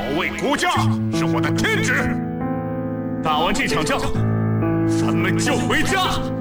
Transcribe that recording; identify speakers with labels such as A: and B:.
A: 卫国家是我的天职。打完这场仗，咱们就回家。